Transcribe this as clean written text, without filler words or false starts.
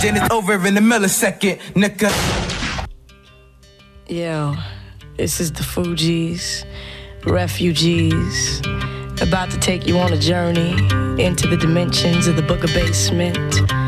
message and it's over in a millisecond, nigga. Yo, this is the Fugees, refugees, about to take you on a journey into the dimensions of the Booger Basement.